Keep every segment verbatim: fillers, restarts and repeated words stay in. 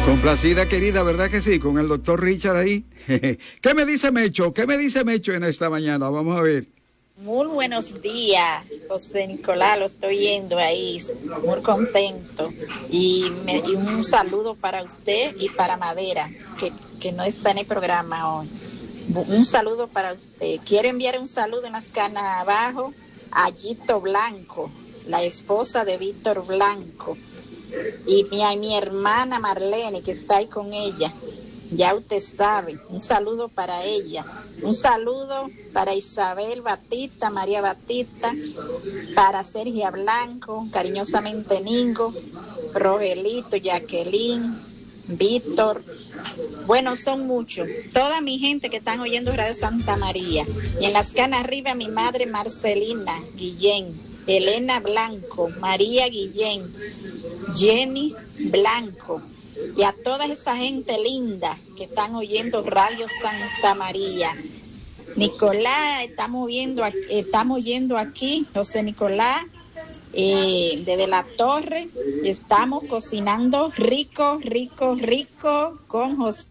Complacida, querida, ¿verdad que sí? Con el doctor Richard ahí. ¿Qué me dice Mecho? ¿Qué me dice Mecho en esta mañana? Vamos a ver. Muy buenos días, José Nicolás, lo estoy yendo ahí, muy contento. Y, me, y un saludo para usted y para Madera, que, que no está en el programa hoy. Un saludo para usted. Quiero enviar un saludo en las canas abajo a Gito Blanco, la esposa de Víctor Blanco. Y mi, a mi hermana Marlene, que está ahí con ella, ya usted sabe, un saludo para ella, un saludo para Isabel Batista, María Batista, para Sergia Blanco, cariñosamente Ningo, Rogelito, Jacqueline, Víctor, bueno, son muchos, toda mi gente que están oyendo Radio Santa María, y en las canas arriba mi madre Marcelina Guillén, Elena Blanco, María Guillén, Jenis Blanco, y a toda esa gente linda que están oyendo Radio Santa María. Nicolás, estamos viendo, estamos yendo aquí, José Nicolás, eh, desde la torre, estamos cocinando rico, rico, rico con José.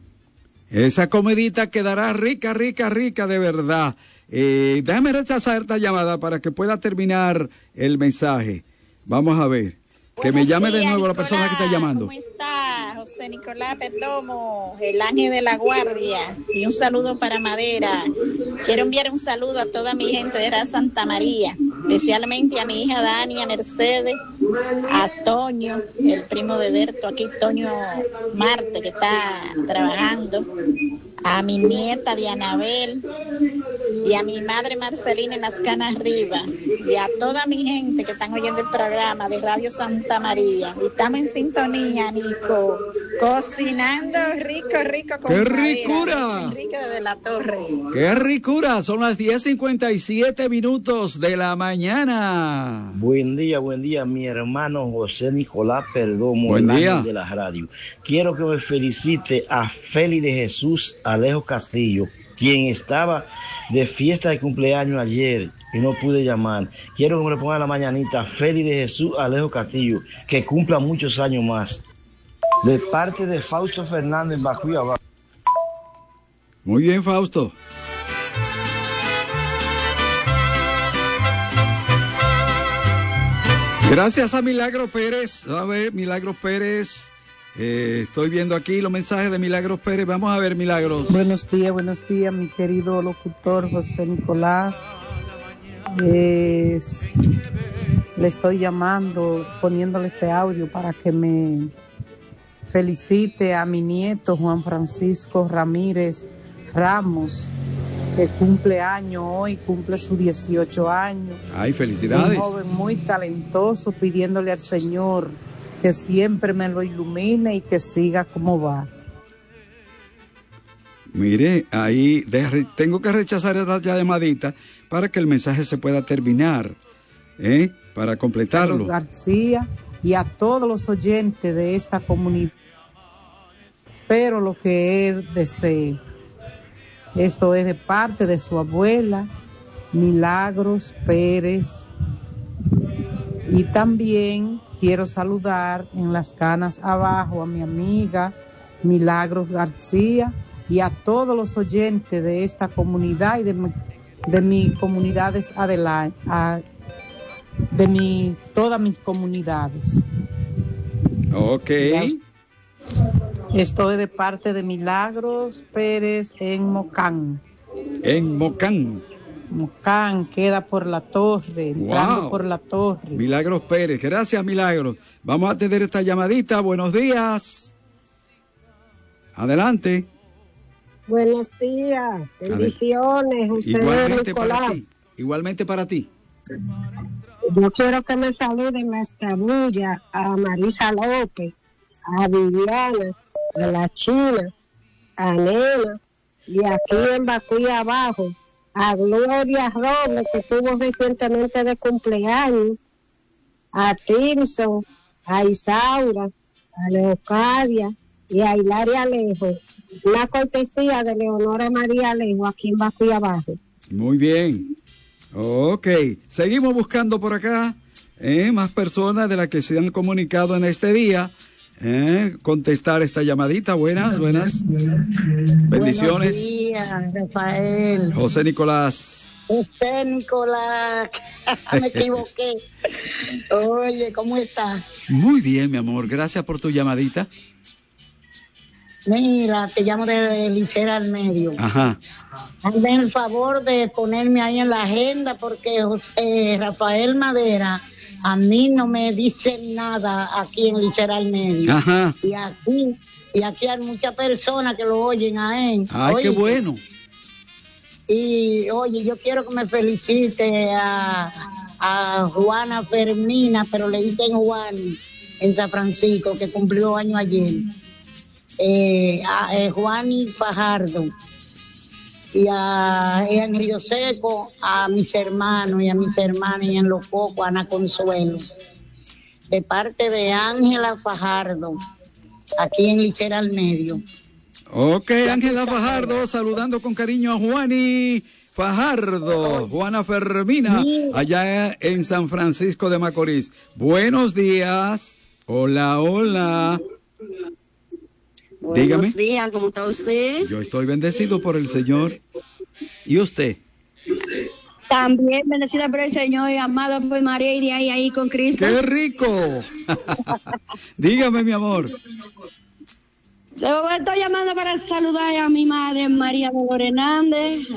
Esa comidita quedará rica, rica, rica de verdad. Eh, déjame rechazar esta llamada para que pueda terminar el mensaje. Vamos a ver. Que me llame de nuevo la persona que está llamando. ¿Cómo está? José Nicolás Perdomo, el ángel de la guardia. Y un saludo para Madera. Quiero enviar un saludo a toda mi gente de Santa María, especialmente a mi hija Dani, a Mercedes, a Toño, el primo de Berto, aquí Toño Marte, que está trabajando, a mi nieta Dianabel y a mi madre Marcelina en las canas arriba, y a toda mi gente que están oyendo el programa de Radio Santa María. Y estamos en sintonía, Nico, cocinando rico, rico con ¡qué madera, ricura! Enrique desde la Torre. ¡Qué ricura! Son las diez cincuenta y siete minutos de la mañana. Buen día, buen día, mi hermano José Nicolás Perdomo, buen el día. ángel de la radio. Quiero que me felicite a Félix de Jesús Alejo Castillo, quien estaba de fiesta de cumpleaños ayer y no pude llamar. Quiero que me le ponga la mañanita, Félix de Jesús Alejo Castillo, que cumpla muchos años más. De parte de Fausto Fernández Bajuya. Muy bien, Fausto. Gracias a Milagro Pérez. A ver, Milagro Pérez. Eh, estoy viendo aquí los mensajes de Milagros Pérez. Vamos a ver, Milagros. Buenos días, buenos días, mi querido locutor José Nicolás. Es, le estoy llamando, poniéndole este audio para que me felicite a mi nieto Juan Francisco Ramírez Ramos, que cumple año hoy, cumple sus dieciocho años. Ay, felicidades. Un joven muy talentoso, pidiéndole al Señor que siempre me lo ilumine y que siga como vas. Mire, ahí de, tengo que rechazar esta llamadita para que el mensaje se pueda terminar, ¿eh? Para completarlo. Carlos García y a todos los oyentes de esta comunidad. Pero lo que él desee. Esto es de parte de su abuela, Milagros Pérez. Y también quiero saludar en las canas abajo a mi amiga Milagros García y a todos los oyentes de esta comunidad y de mi, de mis comunidades adelante, a, de mi, todas mis comunidades. Ok. Esto es de parte de Milagros Pérez en Mocán. En Mocán. Mocán, queda por la torre, entrando wow. por la torre. Milagros Pérez, gracias Milagros. Vamos a tener esta llamadita, buenos días. Adelante. Buenos días, bendiciones, José Igualmente Nicolás. Para ti. Igualmente para ti. Yo quiero que me saluden a Escabulla, a Marisa López, a Viviana, a la China, a Nena, y aquí en Bacuy abajo, a Gloria Robles, que tuvo recientemente de cumpleaños, a Tilson, a Isaura, a Leocadia y a Hilaria Alejo. Una cortesía de Leonora María Alejo aquí en Bacuy abajo. Muy bien. Ok, seguimos buscando por acá eh, más personas de las que se han comunicado en este día. eh, contestar esta llamadita. Buenas, buenas. Bendiciones. Buenos días, Rafael. José Nicolás. José Nicolás. Me equivoqué. Oye, ¿cómo estás? Muy bien, mi amor. Gracias por tu llamadita. Mira, te llamo de Licera al Medio. Ajá. Hazme el favor de ponerme ahí en la agenda porque José Rafael Madera a mí no me dice nada aquí en Licera al Medio. Ajá. Y aquí, y aquí hay muchas personas que lo oyen a él. Ay, oye, qué bueno. Y oye, yo quiero que me felicite a, a Juana Fermina, pero le dicen Juan en San Francisco, que cumplió año ayer. Eh, a eh, Juani Fajardo y a, y en Río Seco a mis hermanos y a mis hermanas y en Los Cocos a Ana Consuelo de parte de Ángela Fajardo aquí en Licera al Medio. Ok, Ángela Fajardo saludando con cariño a Juani Fajardo, Juana Fermina, allá en San Francisco de Macorís. Buenos días. Hola, hola. Dígame. Buenos días, ¿cómo está usted? Yo estoy bendecido por el Señor. ¿Y usted? También bendecida por el Señor y amado por María y de ahí, ahí con Cristo. ¡Qué rico! Dígame, mi amor. Luego estoy llamando para saludar a mi madre María Dolores Hernández,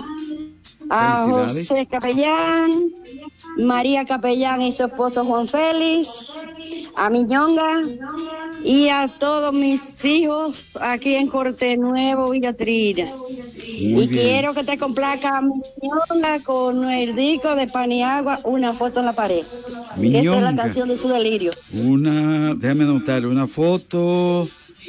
a José Capellán, María Capellán y su esposo Juan Félix, a mi ñonga y a todos mis hijos aquí en Corte Nuevo, Villa Trina. Muy y bien. Quiero que te complazca a mi ñonga con el disco de Pan y Agua, una foto en la pared. Mi Esa es la ñonga. canción de su delirio. Una, déjame anotar, una foto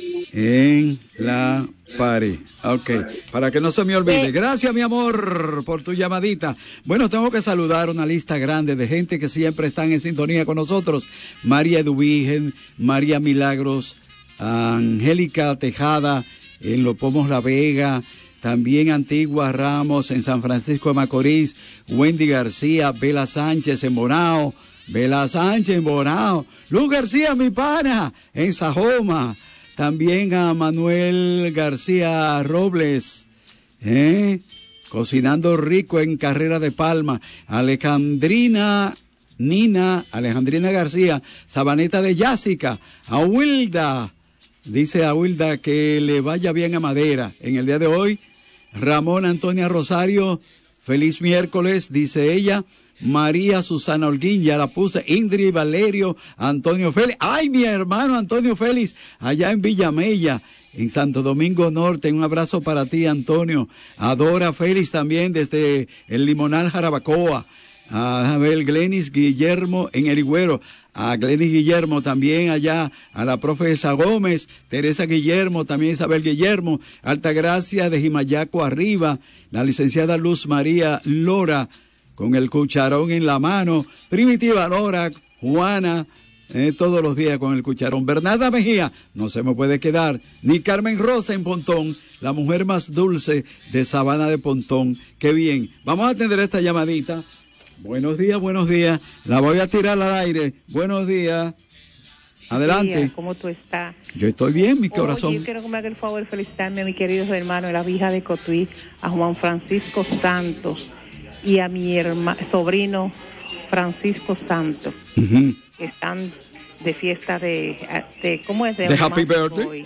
en la pared. Ok, para que no se me olvide. Gracias, mi amor, por tu llamadita. Bueno, tengo que saludar una lista grande de gente que siempre están en sintonía con nosotros. María Eduvigen, María Milagros, Angélica Tejada, en Los Pomos La Vega, también Antigua Ramos en San Francisco de Macorís, Wendy García, Bela Sánchez en Bonao, Bela Sánchez en Bonao, Luz García, mi pana, en Sajoma. También a Manuel García Robles, ¿eh? Cocinando rico en Carrera de Palma. Alejandrina Nina, Alejandrina García, Sabaneta de Yásica. A Wilda, dice a Wilda que le vaya bien a Madera. En el día de hoy, Ramón Antonia Rosario, feliz miércoles, dice ella. María Susana Holguín, ya la puse. Indri Valerio, Antonio Félix. ¡Ay, mi hermano Antonio Félix! Allá en Villamella, en Santo Domingo Norte. Un abrazo para ti, Antonio. Adora Félix también desde el Limonal Jarabacoa. A Abel Glenis Guillermo en El Higüero. A Glenis Guillermo también allá. A la profe Elsa Gómez. Teresa Guillermo, también Isabel Guillermo. Altagracia de Jimayaco arriba. La licenciada Luz María Lora, con el cucharón en la mano. Primitiva Lora, Juana, eh, todos los días con el cucharón. Bernarda Mejía, no se me puede quedar. Ni Carmen Rosa en Pontón, la mujer más dulce de Sabana de Pontón. Qué bien. Vamos a atender esta llamadita. Buenos días, buenos días. La voy a tirar al aire. Buenos días. Adelante. Días, ¿cómo tú estás? Yo estoy bien, mi corazón. Oye, yo quiero que me haga el favor de felicitarme a mi querido hermano de la Vija de Cotuí, a Juan Francisco Santos, y a mi herma, sobrino Francisco Santos, Uh-huh. que están de fiesta de, de ¿cómo es? De Happy Birthday. Hoy.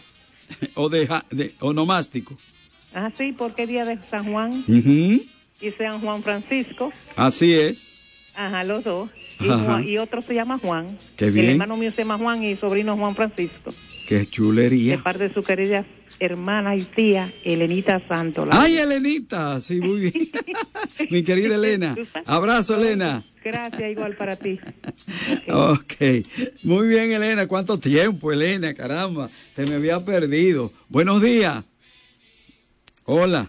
o de, de onomástico. Ah, sí, porque día de San Juan Uh-huh. y San Juan Francisco. Así es. Ajá, los dos. Y, Ajá. Juan, y otro se llama Juan. Qué bien. El hermano mío se llama Juan y el sobrino Juan Francisco. Qué chulería. De parte de su querida hermana y tía Elenita Santos. La Ay, Elenita, sí, muy bien. Mi querida Elena. Abrazo, Elena. Gracias, igual para ti. Okay. ok, muy bien, Elena. ¿Cuánto tiempo, Elena? Caramba, te me había perdido. Buenos días. Hola.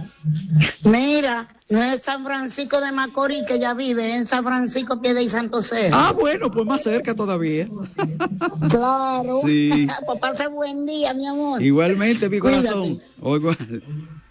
Mira, no es San Francisco de Macorís que ella vive, en San Francisco Piedra y Santo Cerro. Ah, bueno, pues más cerca todavía. Claro. Sí. Pues pase buen día, mi amor. Igualmente, mi Cuídate. corazón. O igual.